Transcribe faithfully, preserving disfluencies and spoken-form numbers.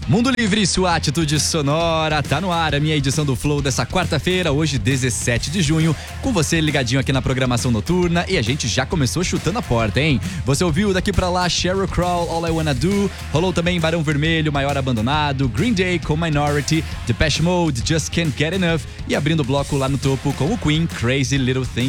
Mundo Livre, sua atitude sonora, tá no ar a minha edição do Flow dessa quarta-feira, hoje dezessete de junho, com você ligadinho aqui na programação noturna e a gente já começou chutando a porta, hein? Você ouviu daqui pra lá Sheryl Crow, All I Wanna Do, rolou também Barão Vermelho, Maior Abandonado, Green Day com Minority, Depeche Mode, Just Can't Get Enough e abrindo o bloco lá no topo com o Queen, Crazy Little Thing.